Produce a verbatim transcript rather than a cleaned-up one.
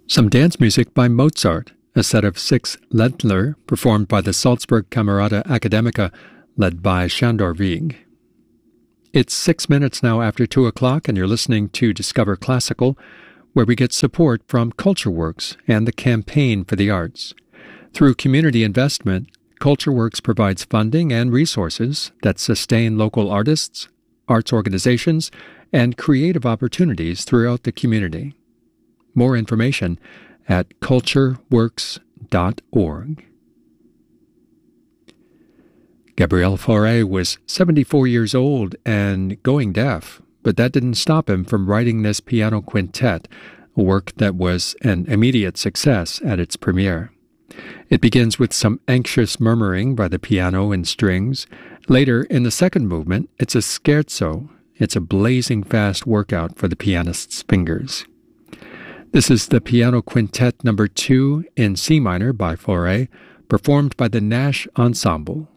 Some dance music by Mozart, a set of six Ländler performed by the Salzburg Camerata Academica, led by Sándor Víg. It's six minutes now after two o'clock, and you're listening to Discover Classical, where we get support from CultureWorks and the Campaign for the Arts. Through community investment, CultureWorks provides funding and resources that sustain local artists, arts organizations, and creative opportunities throughout the community. More information at culture works dot org. Gabriel Fauré was seventy-four years old and going deaf, but that didn't stop him from writing this piano quintet, a work that was an immediate success at its premiere. It begins with some anxious murmuring by the piano and strings. Later, in the second movement, it's a scherzo. It's a blazing fast workout for the pianist's fingers. This is the Piano Quintet number two in C minor by Fauré, performed by the Nash Ensemble.